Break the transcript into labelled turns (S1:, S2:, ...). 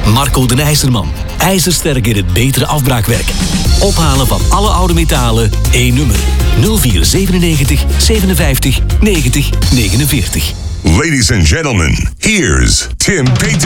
S1: Marco de Nijzerman. IJzersterk in het betere afbraakwerk. Ophalen van alle oude metalen. 1 nummer. 0497 57 90 49.
S2: Ladies and gentlemen, here's Tim Payton.